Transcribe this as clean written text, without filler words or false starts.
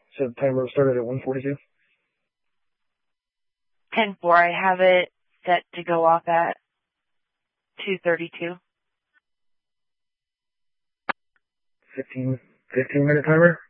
So the timer started at 1:42? 10-4. I have it set to go off at 2:32. 15-minute timer?